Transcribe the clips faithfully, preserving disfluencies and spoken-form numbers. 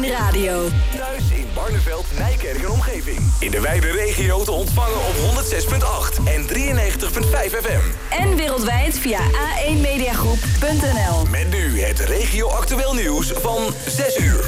Radio. Thuis in Barneveld, Nijkerk en omgeving. In de wijde regio te ontvangen op honderd zes komma acht en drieënnegentig komma vijf F M. En wereldwijd via a één mediagroep punt n l. Met nu het regio-actueel nieuws van zes uur.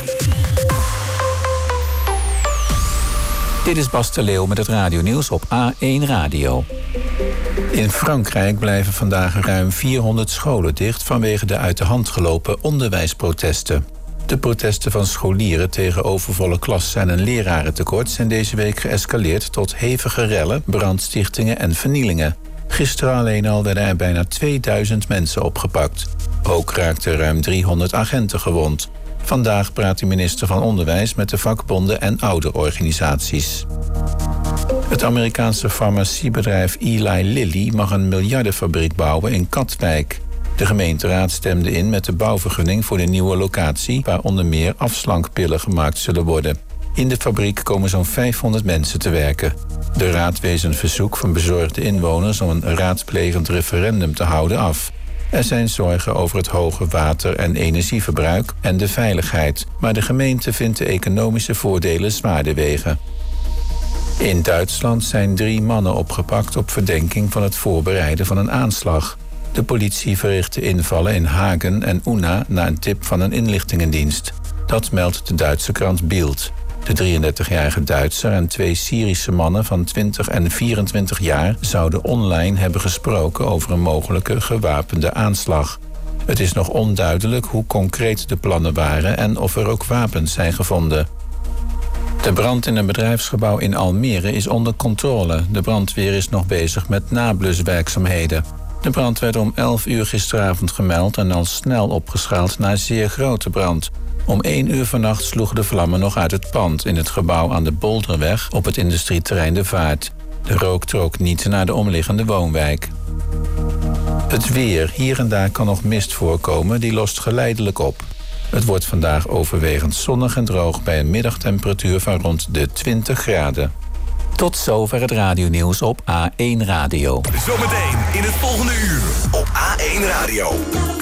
Dit is Bas de Leeuw met het radionieuws op A één Radio. In Frankrijk blijven vandaag ruim vierhonderd scholen dicht vanwege de uit de hand gelopen onderwijsprotesten. De protesten van scholieren tegen overvolle klassen en een lerarentekort zijn deze week geëscaleerd tot hevige rellen, brandstichtingen en vernielingen. Gisteren alleen al werden er bijna tweeduizend mensen opgepakt. Ook raakten ruim driehonderd agenten gewond. Vandaag praat de minister van Onderwijs met de vakbonden en ouderorganisaties. Het Amerikaanse farmaciebedrijf Eli Lilly mag een miljardenfabriek bouwen in Katwijk. De gemeenteraad stemde in met de bouwvergunning voor de nieuwe locatie, waar onder meer afslankpillen gemaakt zullen worden. In de fabriek komen zo'n vijfhonderd mensen te werken. De raad wees een verzoek van bezorgde inwoners om een raadplegend referendum te houden af. Er zijn zorgen over het hoge water- en energieverbruik en de veiligheid, maar de gemeente vindt de economische voordelen zwaarder wegen. In Duitsland zijn drie mannen opgepakt op verdenking van het voorbereiden van een aanslag. De politie verrichtte invallen in Hagen en Unna na een tip van een inlichtingendienst. Dat meldt de Duitse krant Bild. De drieëndertigjarige Duitser en twee Syrische mannen van twintig en vierentwintig jaar zouden online hebben gesproken over een mogelijke gewapende aanslag. Het is nog onduidelijk hoe concreet de plannen waren en of er ook wapens zijn gevonden. De brand in een bedrijfsgebouw in Almere is onder controle. De brandweer is nog bezig met nabluswerkzaamheden. De brand werd om elf uur gisteravond gemeld en al snel opgeschaald naar zeer grote brand. Om één uur vannacht sloegen de vlammen nog uit het pand in het gebouw aan de Bolderweg op het industrieterrein De Vaart. De rook trok niet naar de omliggende woonwijk. Het weer. Hier en daar kan nog mist voorkomen, die lost geleidelijk op. Het wordt vandaag overwegend zonnig en droog bij een middagtemperatuur van rond de twintig graden. Tot zover het radionieuws op A één Radio. Zometeen in het volgende uur op A één Radio.